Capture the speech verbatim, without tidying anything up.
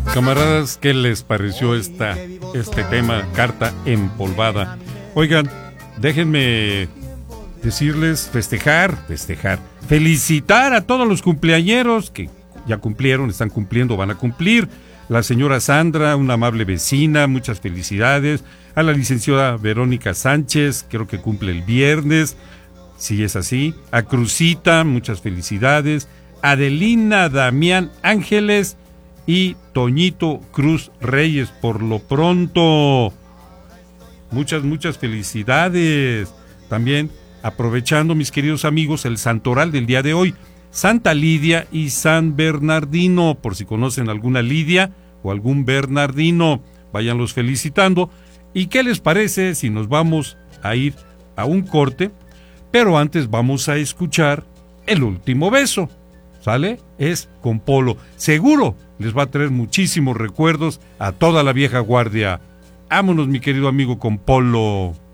Camaradas, ¿qué les pareció esta, este tema, carta empolvada? Oigan, déjenme decirles, festejar, festejar, felicitar a todos los cumpleañeros que ya cumplieron, están cumpliendo, van a cumplir. La señora Sandra, una amable vecina, muchas felicidades. A la licenciada Verónica Sánchez, creo que cumple el viernes, si es así. A Cruzita, muchas felicidades. Adelina Damián Ángeles y Toñito Cruz Reyes, por lo pronto. Muchas, muchas felicidades. También, aprovechando, mis queridos amigos, el santoral del día de hoy, Santa Lidia y San Bernardino, por si conocen alguna Lidia o algún Bernardino, váyanlos felicitando. ¿Y qué les parece si nos vamos a ir a un corte? Pero antes vamos a escuchar El Último Beso, ¿sale? Es con Polo. Seguro les va a traer muchísimos recuerdos a toda la vieja guardia. Vámonos, mi querido amigo, con Polo.